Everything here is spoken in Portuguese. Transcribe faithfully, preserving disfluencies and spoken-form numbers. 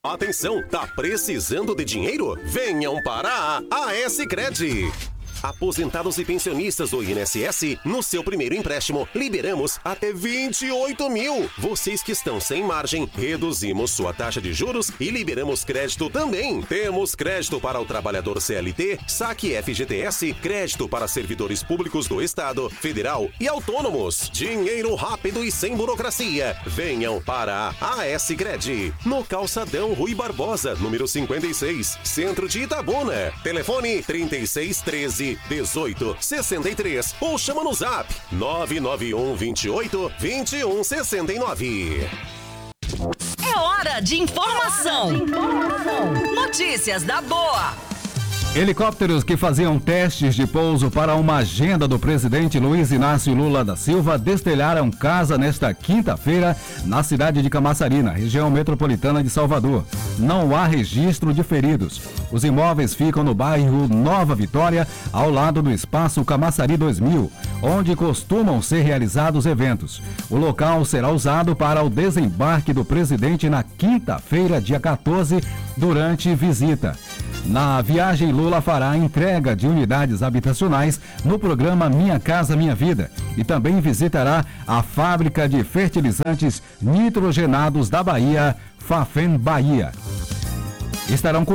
Atenção, tá precisando de dinheiro? Venham para a AS-Cred. Aposentados e pensionistas do I N S S, no seu primeiro empréstimo, liberamos até vinte e oito mil. Vocês que estão sem margem, reduzimos sua taxa de juros e liberamos crédito também. Temos crédito para o trabalhador C L T, saque F G T S, crédito para servidores públicos do Estado, Federal e autônomos. Dinheiro rápido e sem burocracia. Venham para a AS-Cred. No Calçadão Rui Barbosa, número cinquenta e seis, centro de Itabuna. Telefone trinta e seis, treze, dezoito, sessenta e três ou chama no zap nove nove um, vinte e oito, vinte e um, sessenta e nove. É hora de informação. É hora de informação. Notícias da boa. Helicópteros que faziam testes de pouso para uma agenda do presidente Luiz Inácio Lula da Silva destelharam casa nesta quinta-feira na cidade de Camaçari, na região metropolitana de Salvador. Não há registro de feridos. Os imóveis ficam no bairro Nova Vitória, ao lado do Espaço Camaçari dois mil, onde costumam ser realizados eventos. O local será usado para o desembarque do presidente na quinta-feira, dia quatorze, durante visita. Na viagem, Lula fará a entrega de unidades habitacionais no programa Minha Casa Minha Vida e também visitará a fábrica de fertilizantes nitrogenados da Bahia, Fafem Bahia. Estarão